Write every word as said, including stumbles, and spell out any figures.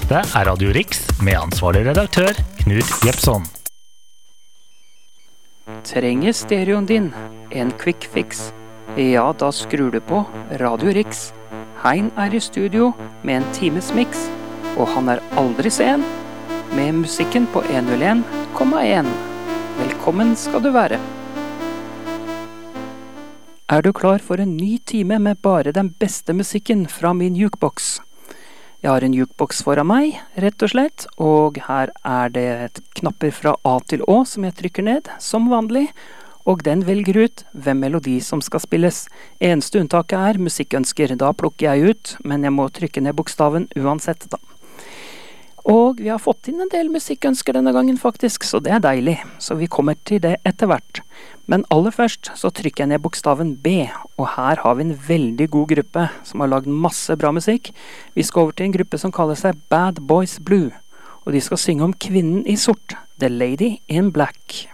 Dette er Radio Rix med ansvarlig redaktør Knut Jepson. Trenger stereoen din en quick fix? Ja, da skrur du på Radio Rix. Hein er i studio med en times mix, og han er aldri sen, med musikken på one oh one komma one. Velkommen skal du være. Er du klar for en ny time med bare den beste musikken fra min jukebox? Jeg har en jukebox foran meg, rett og slett, og her er det et knapper fra A til Å som jeg trykker ned, som vanlig, og den velger ut hvem melodi som skal spilles. Eneste unntaket er musikkønsker, da plukker jeg ut, men jeg må trykke ned bokstaven uansett da. Og vi har fått inn en del musikkønsker denne gangen faktisk, så det er deilig, så vi kommer til det etter hvert. Men aller først så trykker jeg ned bokstaven B, og her har vi en veldig god gruppe som har laget masse bra musikk. Vi skal over til en gruppe som kaller seg Bad Boys Blue, og de skal synge om kvinnen i sort, The Lady in Black.